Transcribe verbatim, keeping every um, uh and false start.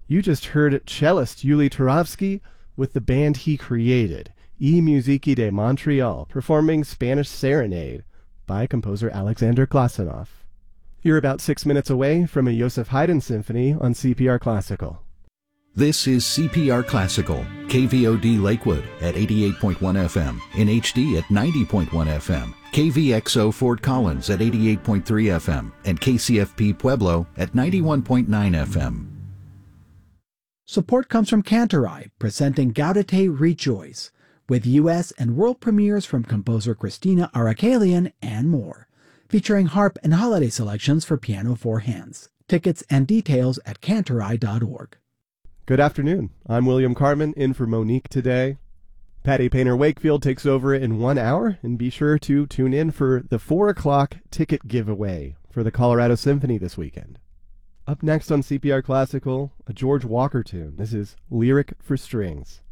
You just heard cellist Yuli Turovsky with the band he created, I Musici de Montreal, performing Spanish Serenade by composer Alexander Glasunov. You're about six minutes away from a Joseph Haydn symphony on C P R Classical. This is C P R Classical, K V O D Lakewood at eighty-eight point one F M, in H D at ninety point one F M, K V X O Fort Collins at eighty-eight point three F M, and K C F P Pueblo at ninety-one point nine F M. Support comes from Cantorai, presenting Gaudete Rejoice, with U S and world premieres from composer Christina Arakalian and more, featuring harp and holiday selections for piano four hands. Tickets and details at cantorai dot org. Good afternoon. I'm William Carmen, in for Monique today. Patty Painter Wakefield takes over in one hour, and be sure to tune in for the four o'clock ticket giveaway for the Colorado Symphony this weekend. Up next on C P R Classical, a George Walker tune. This is Lyric for Strings.